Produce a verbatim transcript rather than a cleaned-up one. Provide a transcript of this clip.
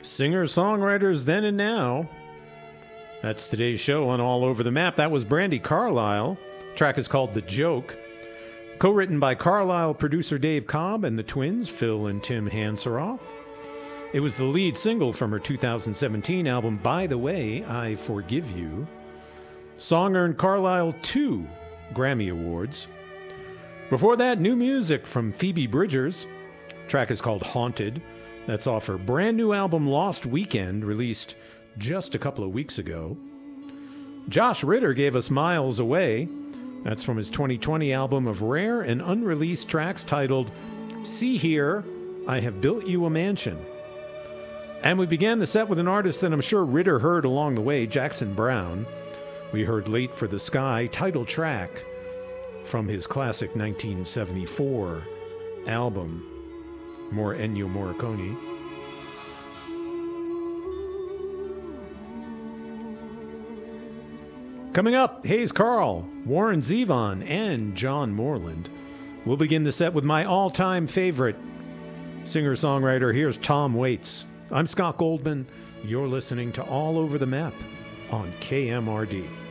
Singer-songwriters then and now. That's today's show on All Over the Map. That was Brandi Carlile. The track is called The Joke. Co-written by Carlile producer Dave Cobb and the twins, Phil and Tim Hanseroth. It was the lead single from her two thousand seventeen album, By the Way, I Forgive You. Song earned Carlile two Grammy Awards. Before that, new music from Phoebe Bridgers. The track is called Haunted. That's off her brand new album, Lost Weekend, released just a couple of weeks ago. Josh Ritter gave us Miles Away. That's from his twenty twenty album of rare and unreleased tracks titled See Here, I Have Built You a Mansion. And we began the set with an artist that I'm sure Ritter heard along the way, Jackson Browne. We heard Late for the Sky, title track from his classic nineteen seventy-four album, more Ennio Morricone. Coming up, Hayes Carll, Warren Zevon, and John Moreland. We'll begin the set with my all-time favorite singer-songwriter. Here's Tom Waits. I'm Scott Goldman. You're listening to All Over the Map on K M R D.